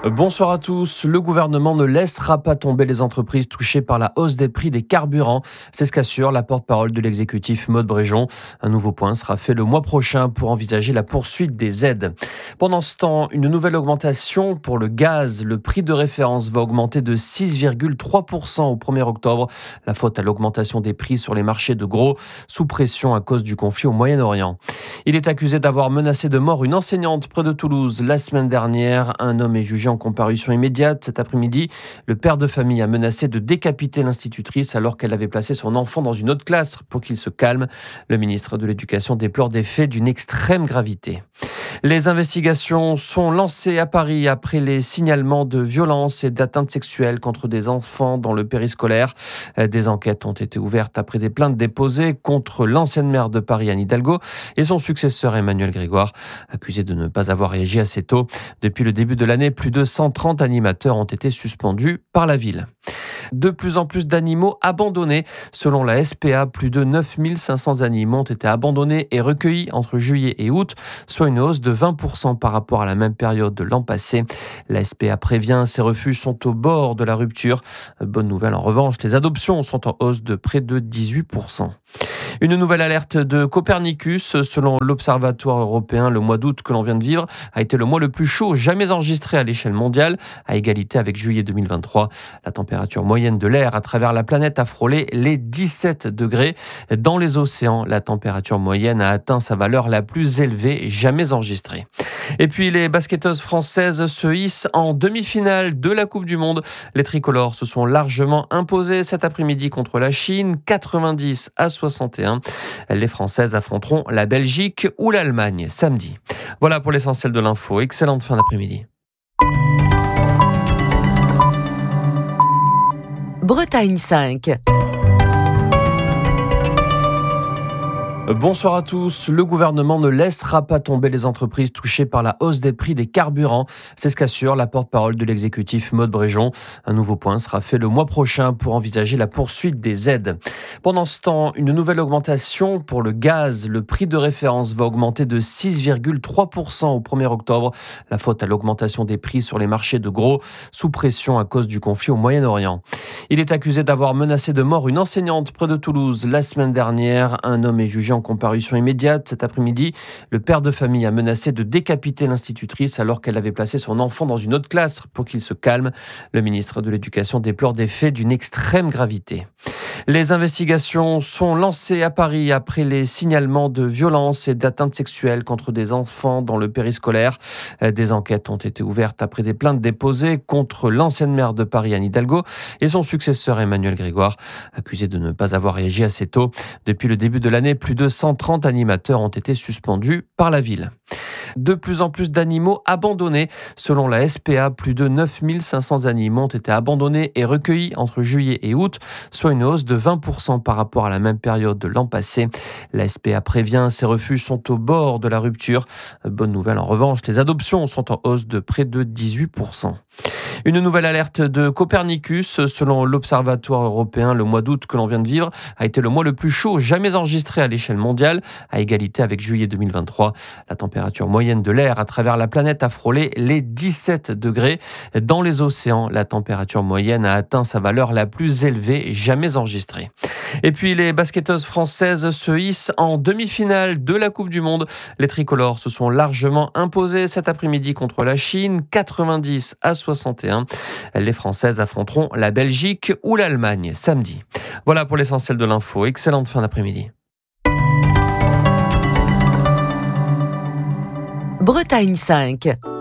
Bonsoir à tous. Le gouvernement ne laissera pas tomber les entreprises touchées par la hausse des prix des carburants. C'est ce qu'assure la porte-parole de l'exécutif Maud Bréjon. Un nouveau point sera fait le mois prochain pour envisager la poursuite des aides. Pendant ce temps, une nouvelle augmentation pour le gaz. Le prix de référence va augmenter de 6,3% au 1er octobre. La faute à l'augmentation des prix sur les marchés de gros, sous pression à cause du conflit au Moyen-Orient. Il est accusé d'avoir menacé de mort une enseignante près de Toulouse la semaine dernière. Un homme est jugé en comparution immédiate. Cet après-midi, le père de famille a menacé de décapiter l'institutrice alors qu'elle avait placé son enfant dans une autre classe pour qu'il se calme. Le ministre de l'Éducation déplore des faits d'une extrême gravité. Les investigations sont lancées à Paris après les signalements de violences et d'atteintes sexuelles contre des enfants dans le périscolaire. Des enquêtes ont été ouvertes après des plaintes déposées contre l'ancienne maire de Paris, Anne Hidalgo, et son successeur Emmanuel Grégoire, accusé de ne pas avoir réagi assez tôt. Depuis le début de l'année, plus de 130 animateurs ont été suspendus par la ville. De plus en plus d'animaux abandonnés. Selon la SPA, plus de 9500 animaux ont été abandonnés et recueillis entre juillet et août, soit une hausse de 20% par rapport à la même période de l'an passé. La SPA prévient, ces refuges sont au bord de la rupture. Bonne nouvelle en revanche, les adoptions sont en hausse de près de 18%. Une nouvelle alerte de Copernicus. Selon l'Observatoire européen, le mois d'août que l'on vient de vivre a été le mois le plus chaud jamais enregistré à l'échelle mondiale, à égalité avec juillet 2023. La température moyenne de l'air à travers la planète a frôlé les 17 degrés. Dans les océans, la température moyenne a atteint sa valeur la plus élevée jamais enregistrée. Et puis les basketteuses françaises se hissent en demi-finale de la Coupe du Monde. Les tricolores se sont largement imposées cet après-midi contre la Chine, 90-61. Les Françaises affronteront la Belgique ou l'Allemagne samedi. Voilà pour l'essentiel de l'info. Excellente fin d'après-midi. Bretagne 5. Bonsoir à tous. Le gouvernement ne laissera pas tomber les entreprises touchées par la hausse des prix des carburants. C'est ce qu'assure la porte-parole de l'exécutif Maud Bréjon. Un nouveau point sera fait le mois prochain pour envisager la poursuite des aides. Pendant ce temps, une nouvelle augmentation pour le gaz. Le prix de référence va augmenter de 6,3% au 1er octobre. La faute à l'augmentation des prix sur les marchés de gros, sous pression à cause du conflit au Moyen-Orient. Il est accusé d'avoir menacé de mort une enseignante près de Toulouse la semaine dernière. Un homme est jugé en comparution immédiate. Cet après-midi, le père de famille a menacé de décapiter l'institutrice alors qu'elle avait placé son enfant dans une autre classe pour qu'il se calme. Le ministre de l'Éducation déplore des faits d'une extrême gravité. Les investigations sont lancées à Paris après les signalements de violences et d'atteintes sexuelles contre des enfants dans le périscolaire. Des enquêtes ont été ouvertes après des plaintes déposées contre l'ancienne maire de Paris, Anne Hidalgo, et son successeur Emmanuel Grégoire, accusé de ne pas avoir réagi assez tôt. Depuis le début de l'année, plus de 130 animateurs ont été suspendus par la ville. De plus en plus d'animaux abandonnés. Selon la SPA, plus de 9500 animaux ont été abandonnés et recueillis entre juillet et août, soit une hausse de 20% par rapport à la même période de l'an passé. La SPA prévient, ces refuges sont au bord de la rupture. Bonne nouvelle en revanche, les adoptions sont en hausse de près de 18%. Une nouvelle alerte de Copernicus. Selon l'Observatoire européen, le mois d'août que l'on vient de vivre a été le mois le plus chaud jamais enregistré à l'échelle mondiale, à égalité avec juillet 2023. La température moyenne de l'air à travers la planète a frôlé les 17 degrés. Dans les océans, la température moyenne a atteint sa valeur la plus élevée jamais enregistrée. Et puis les basketteuses françaises se hissent en demi-finale de la Coupe du Monde. Les tricolores se sont largement imposées cet après-midi contre la Chine, 90-61. Les Françaises affronteront la Belgique ou l'Allemagne samedi. Voilà pour l'essentiel de l'info. Excellente fin d'après-midi. Bretagne 5.